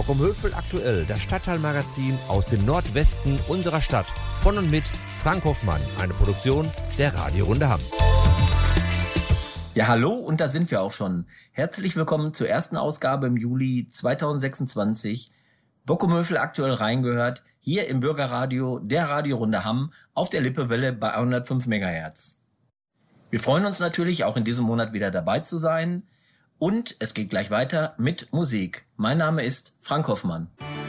Bockumhövel aktuell, das Stadtteilmagazin aus dem Nordwesten unserer Stadt. Von und mit Frank Hoffmann, eine Produktion der Radiorunde Hamm. Ja, hallo, und da sind wir auch schon. Herzlich willkommen zur ersten Ausgabe im Juli 2026. Bockumhövel aktuell reingehört, hier im Bürgerradio der Radiorunde Hamm auf der Lippewelle bei 105 MHz. Wir freuen uns natürlich auch in diesem Monat wieder dabei zu sein. Und es geht gleich weiter mit Musik. Mein Name ist Frank Hoffmann.